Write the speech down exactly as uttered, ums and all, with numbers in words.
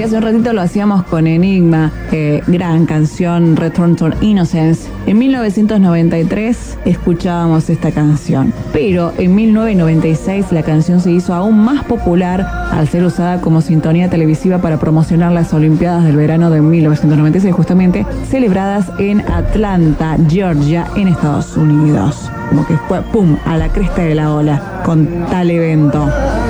hace un ratito lo hacíamos con Enigma, eh, gran canción, Return to Innocence. En mil novecientos noventa y tres escuchábamos esta canción, pero en mil novecientos noventa y seis la canción se hizo aún más popular al ser usada como sintonía televisiva para promocionar las Olimpiadas del verano de mil novecientos noventa y seis, justamente celebradas en Atlanta, Georgia, en Estados Unidos. Como que fue, pum, a la cresta de la ola con tal evento.